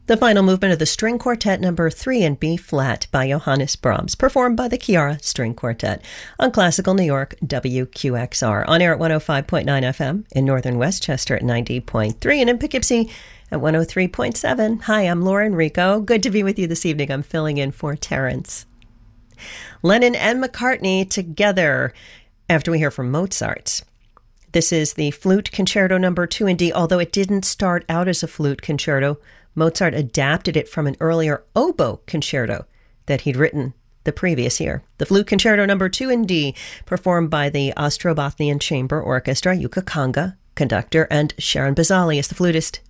The final movement of the String Quartet number 3 in B-flat by Johannes Brahms, performed by the Chiara String Quartet on Classical New York WQXR, on air at 105.9 FM, in northern Westchester at 90.3, and in Poughkeepsie at 103.7. Hi, I'm Lauren Rico. Good to be with you this evening. I'm filling in for Terrence. Lennon and McCartney together after we hear from Mozart. This is the Flute Concerto number 2 in D, although it didn't start out as a flute concerto. Mozart adapted it from an earlier oboe concerto that he'd written the previous year. The Flute Concerto number 2 in D, performed by the Ostrobothnian Chamber Orchestra, Yuka Kanga, conductor, and Sharon Bazali is the flutist.